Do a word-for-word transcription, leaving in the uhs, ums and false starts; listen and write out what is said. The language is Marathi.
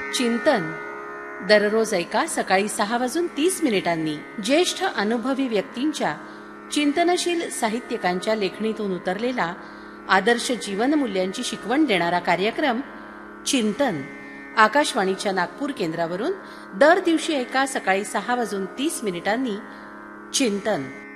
चिंतन दररोज ऐका सकाळी सहा वाजून तीस मिनिटांनी ज्येष्ठ अनुभवी व्यक्तींच्या चिंतनशील साहित्यिकांच्या लेखणीतून उतरलेला आदर्श जीवनमूल्यांची शिकवण देणारा कार्यक्रम चिंतन आकाशवाणीच्या नागपूर केंद्रावरून दर दिवशी ऐका सकाळी सहा वाजून तीस मिनिटांनी चिंतन.